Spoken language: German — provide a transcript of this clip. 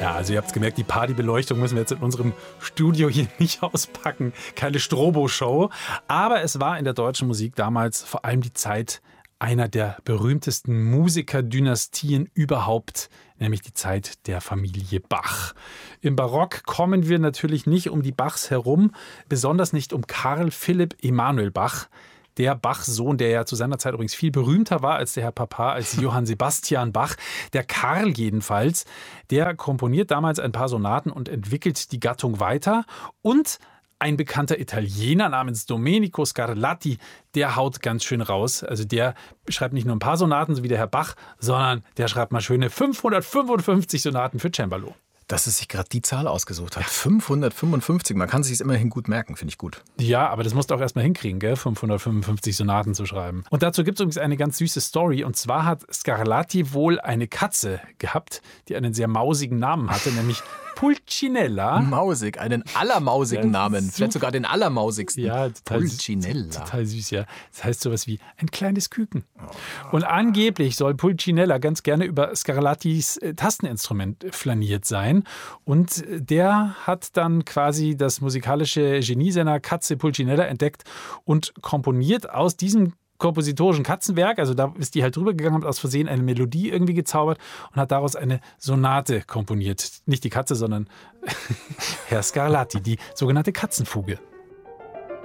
Ja, also ihr habt es gemerkt, die Partybeleuchtung müssen wir jetzt in unserem Studio hier nicht auspacken. Keine Strobo-Show. Aber es war in der deutschen Musik damals vor allem die Zeit einer der berühmtesten Musikerdynastien überhaupt, nämlich die Zeit der Familie Bach. Im Barock kommen wir natürlich nicht um die Bachs herum, besonders nicht um Karl Philipp Emanuel Bach. Der Bach-Sohn, der ja zu seiner Zeit übrigens viel berühmter war als der Herr Papa, als Johann Sebastian Bach. Der Karl jedenfalls, der komponiert damals ein paar Sonaten und entwickelt die Gattung weiter. Und ein bekannter Italiener namens Domenico Scarlatti, der haut ganz schön raus. Also der schreibt nicht nur ein paar Sonaten, so wie der Herr Bach, sondern der schreibt mal schöne 555 Sonaten für Cembalo. Dass es sich gerade die Zahl ausgesucht hat. 555, man kann es sich immerhin gut merken, finde ich gut. Ja, aber das musst du auch erstmal hinkriegen, gell? 555 Sonaten zu schreiben. Und dazu gibt es übrigens eine ganz süße Story. Und zwar hat Scarlatti wohl eine Katze gehabt, die einen sehr mausigen Namen hatte, nämlich Pulcinella. Mausig, einen allermausigen Namen. Vielleicht sogar den allermausigsten. Ja, total süß, ja. Das heißt sowas wie ein kleines Küken. Und angeblich soll Pulcinella ganz gerne über Scarlattis Tasteninstrument flaniert sein. Und der hat dann quasi das musikalische Genie seiner Katze Pulcinella entdeckt und komponiert aus diesem kompositorischen Katzenwerk, also da ist die halt drüber gegangen, hat aus Versehen eine Melodie irgendwie gezaubert und hat daraus eine Sonate komponiert. Nicht die Katze, sondern Herr Scarlatti, die sogenannte Katzenfuge.